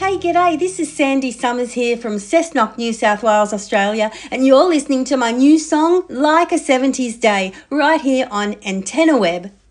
Hey, g'day, this is Sandy Summers here from Cessnock, New South Wales, Australia, and you're listening to my new song, Like a 70s Day, right here on Antenna Web.